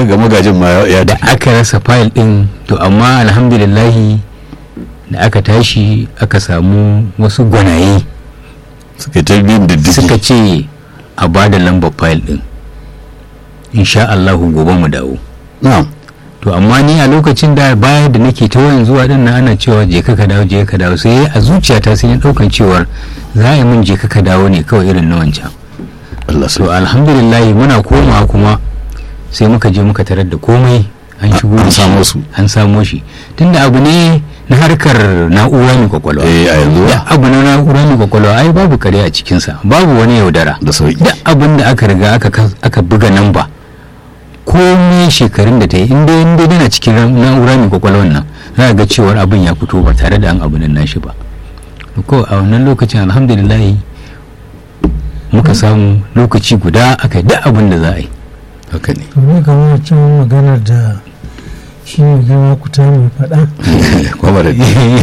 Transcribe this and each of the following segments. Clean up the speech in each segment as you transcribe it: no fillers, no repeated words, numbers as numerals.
ga magajin ma ya da aka rasa fayil din. To amma alhamdulillahi da aka tashi aka samu wasu gwanaye suka ta bin diddigi suka ce a ba da lambar fayil din, insha Allahu gobe mu dawo. na'am To amma ni a lokacin da baya da nake ta wayan zuwa din nan ana cewa je ka dawo je ka dawo, sai a zuciyata sai na daukan cewar za a yi min je ka dawo ne kawai irin na wancan. Allah To alhamdulillah muna komawa kuma sai muka je muka tarar da komai an shigo da shi, an samo shi tunda abu ne na harkar na'ura mai kwakwalwa. a yanzu da abu na na'ura mai kwakwalwa ai babu kare a cikinsa, babu wani yaudara da sauki. da abin da aka riga aka buga namba komai shekarun da ta yi inda yana cikin na'ura mai kwakwalwan nan za a ga cewar abin ya fito ba tare da an abu nan nashi ba. ko a wannan lokacin alhamdulillah muka samu lokaci guda aka yi duk abin da za a yi. haka ne to ne kamar cin maganar da shi ne girma kuta mai faɗa kuma da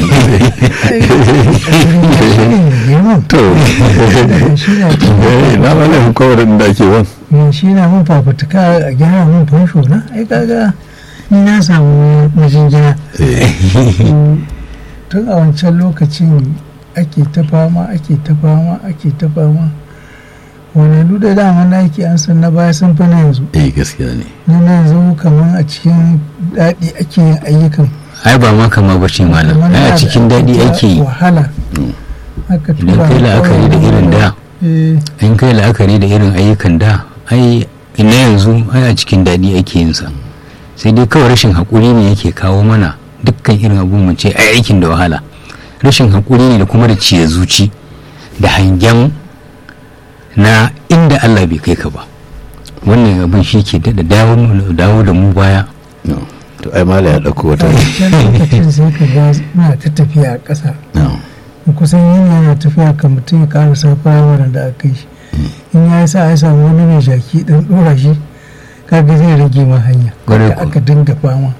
to na ma ne kowarin da ake wan shi na mun fafutuka a gyara mun fansho na ai kaga ni na samu majingina tun a wancan lokacin ake ta fama wani da dama na yake an san na baya sun fi na yanzu. gaskiya ne na yanzu kamar a cikin daɗi ake yin ayyukan. ai ba ma kama ba ce malam, ai a cikin daɗi ake yi. wahala idan kai la'akari da irin da in kai la'akari da irin ayyukan da ai na yanzu ai a cikin daɗi ake yin sa, sai dai kawai rashin haƙuri ne yake kawo mana dukkan irin abun mu ce ai aikin da wahala. Rashin haƙuri ne da kuma da ciye zuci da hangen na inda Allah bai kai ka ba, wannan abin shi ke dawo da mu baya. to ai mala ya dauko wata lokacin sai ka ga na ta tafiya a ƙasa kusan yin yana tafiya kan mutum ya karasa firamare da aka yi shi in ya sa ya samu wani mai jaki dan dora shi kaga zai rage ma hanya aka dinga fama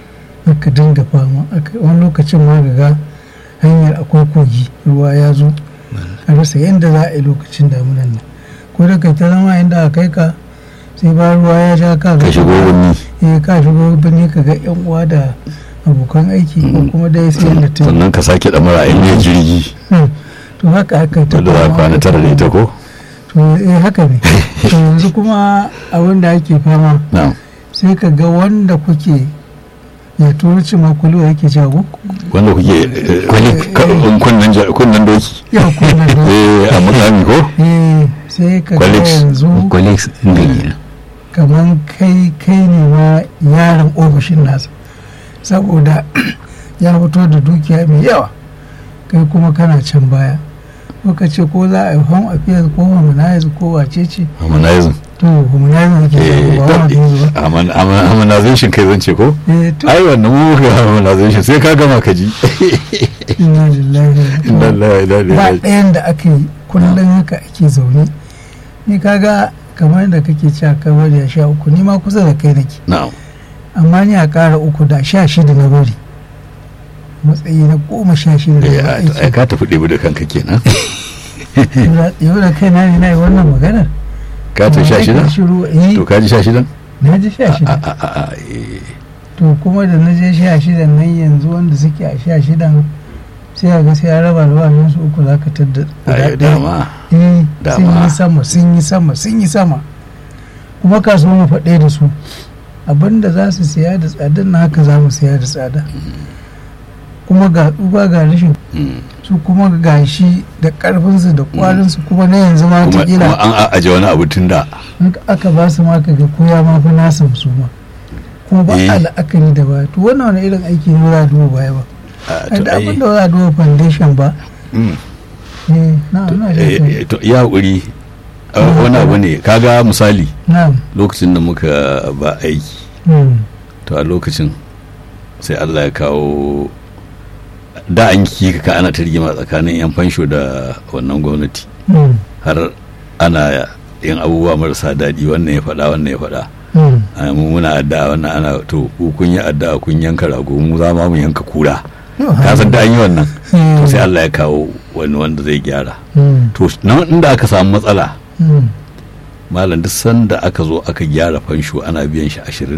wani lokacin ma ga hanyar akwai kogi ruwa ya zo a rasa yadda za a yi lokacin damunan nan ko da kai ta zama inda a kai ka sai ba ruwa ya sha ka shigo wani ka shigo birni ka ga yan uwa da abokan aiki ko kuma dai sai yadda ta sannan ka sake da mara ainihin jirgi to haka aka ta da za kwana tara da ita ko to haka ne to yanzu kuma abin da ake fama sai ka ga wanda kuke ya turanci makulu yake jago wanda kuke kunnan doki ya kunnan doki a mutane ko sai ka ga yanzu kamar kai ne ma yaron ofishin nasa saboda ya fito da dukiya mai yawa kai kuma kana can baya muka ce ko za a yi home affairs ko harmonize ko wace ce harmonizing to harmonizing ke ba harmonization kai zance ko ai wannan mu harmonization sai ka gama ka ji inna lillahi ba ɗayan da aka yi kullum haka ake zaune ni kaga kamar da kake cewa kamar da 13 ni ma kusa da kai nake amma ni a ƙara 3 da 16 na bari matsayi na 16 da ka tafi ɗebi da kanka kenan yau da kai na ne na yi wannan maganar ka ta 16 to ka ji 16 na ji 16 to kuma da na je 16 nan yanzu wanda suke a 16 sai ga sai ya raba da su 3 za ka tadda dama sun yi sama kuma kasuwa mu faɗe da su abinda za su siya da tsada na haka za mu siya da tsada kuma ga duba ga rashin su kuma ga shi da karfinsu da kwarinsu kuma na yanzu ma ta kila kuma an aje wani abu tun da aka ba su ma kaga koya ma fi nasa su ma kuma ba a la'akari da baya to wannan wani irin aiki ne za a duba baya ba da abin da za a duba foundation ba to ya haƙuri wani abu ne kaga misali lokacin da muka ba aiki to a lokacin sai Allah ya kawo da an kika ana ta rigima tsakanin yan fansho da wannan gwamnati har ana yin abubuwa marasa daɗi wannan ya faɗa mu muna addu'a wannan ana to kun yi addu'a kun yanka rago mu za mu yanka kura ka san da an yi wannan to sai Allah ya kawo wani wanda zai gyara to nan inda aka samu matsala malam duk sanda aka zo aka gyara fansho ana biyan shi 20